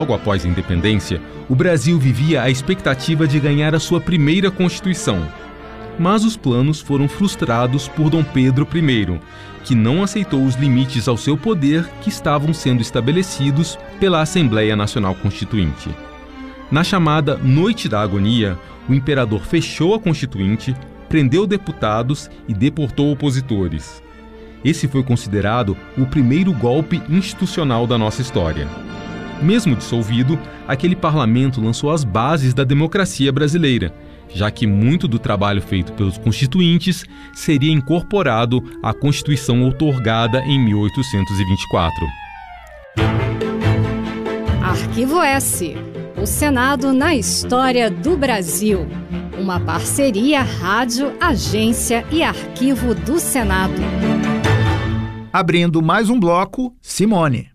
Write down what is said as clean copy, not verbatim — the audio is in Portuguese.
Logo após a independência, o Brasil vivia a expectativa de ganhar a sua primeira Constituição. Mas os planos foram frustrados por Dom Pedro I, que não aceitou os limites ao seu poder que estavam sendo estabelecidos pela Assembleia Nacional Constituinte. Na chamada Noite da Agonia, o imperador fechou a Constituinte, prendeu deputados e deportou opositores. Esse foi considerado o primeiro golpe institucional da nossa história. Mesmo dissolvido, aquele parlamento lançou as bases da democracia brasileira, já que muito do trabalho feito pelos constituintes seria incorporado à Constituição outorgada em 1824. Arquivo S. O Senado na história do Brasil. Uma parceria Rádio, Agência e Arquivo do Senado. Abrindo mais um bloco, Simone.